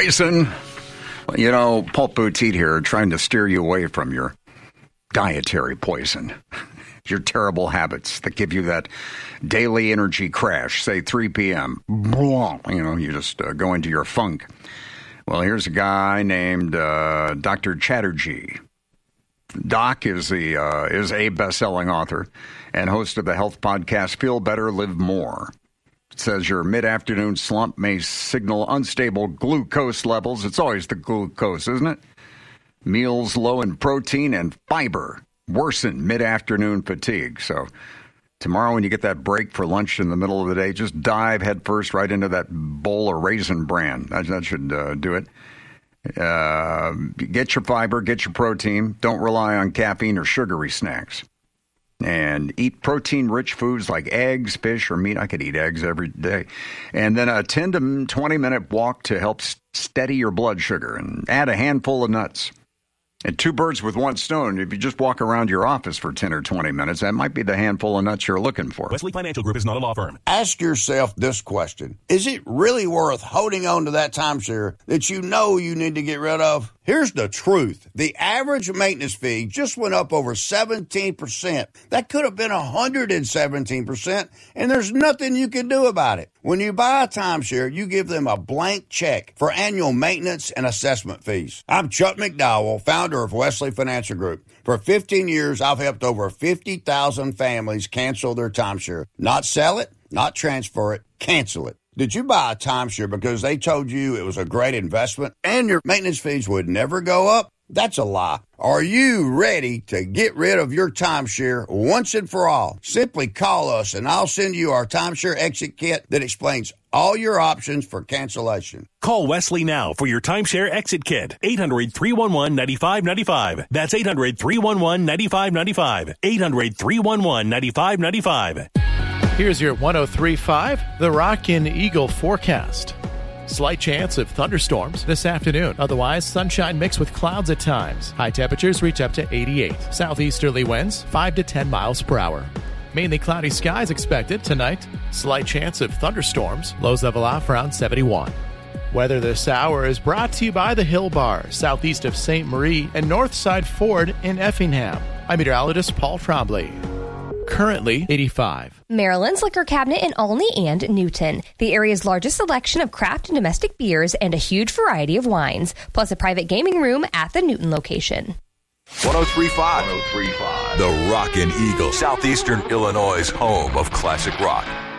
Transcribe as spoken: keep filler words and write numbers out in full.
poison. You know, Pulp Boutique here trying to steer you away from your dietary poison. Your terrible habits that give you that daily energy crash, say three p.m. You know, you just uh, go into your funk. Well, here's a guy named uh, Doctor Chatterjee. Doc is the uh, is a best-selling author and host of the health podcast Feel Better, Live More. It says your mid-afternoon slump may signal unstable glucose levels. It's always the glucose, isn't it? Meals low in protein and fiber worsen mid-afternoon fatigue. So tomorrow when you get that break for lunch in the middle of the day, just dive headfirst right into that bowl of Raisin Bran. That, that should uh, do it. Uh, get your fiber, get your protein. Don't rely on caffeine or sugary snacks. And eat protein-rich foods like eggs, fish, or meat. I could eat eggs every day. And then a ten to twenty minute walk to help steady your blood sugar. And add a handful of nuts. And two birds with one stone. If you just walk around your office for ten or twenty minutes, that might be the handful of nuts you're looking for. Wesley Financial Group is not a law firm. Ask yourself this question. Is it really worth holding on to that timeshare that you know you need to get rid of? Here's the truth. The average maintenance fee just went up over seventeen percent. That could have been one hundred seventeen percent, and there's nothing you can do about it. When you buy a timeshare, you give them a blank check for annual maintenance and assessment fees. I'm Chuck McDowell, founder of Wesley Financial Group. For fifteen years, I've helped over fifty thousand families cancel their timeshare. Not sell it, not transfer it, cancel it. Did you buy a timeshare because they told you it was a great investment and your maintenance fees would never go up? That's a lie. Are you ready to get rid of your timeshare once and for all? Simply call us and I'll send you our timeshare exit kit that explains all your options for cancellation. Call Wesley now for your timeshare exit kit. eight hundred, three one one, nine five nine five. That's eight hundred, three one one, nine five nine five. eight hundred, three one one, nine five nine five. Here's your one oh three point five, The Rockin' Eagle forecast. Slight chance of thunderstorms this afternoon. Otherwise, sunshine mixed with clouds at times. High temperatures reach up to eighty-eight. Southeasterly winds, five to ten miles per hour. Mainly cloudy skies expected tonight. Slight chance of thunderstorms. Lows level off around seventy-one. Weather this hour is brought to you by the Hill Bar, southeast of Saint Marie and Northside Ford in Effingham. I'm meteorologist Paul Trombley. Currently eighty-five. Maryland's Liquor Cabinet in Olney and Newton. The area's largest selection of craft and domestic beers and a huge variety of wines, plus a private gaming room at the Newton location. one oh three point five. one oh three point five. The Rockin' Eagle, Southeastern Illinois' home of classic rock.